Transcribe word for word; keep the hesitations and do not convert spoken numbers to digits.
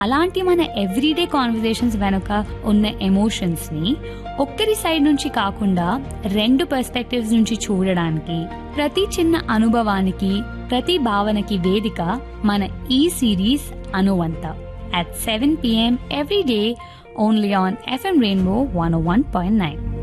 అలాంటి మన everyday conversations వెనుక ఉన్న ఎమోషన్స్ ని ఒక్కరి సైడ్ నుంచి కాకుండా రెండు పర్స్పెక్టివ్స్ నుంచి చూడడానికి, ప్రతి చిన్న అనుభవానికి, ప్రతి భావనకి వేదిక మన ఈ series అనువంత at seven p m every day only on F M Rainbow one oh one point nine.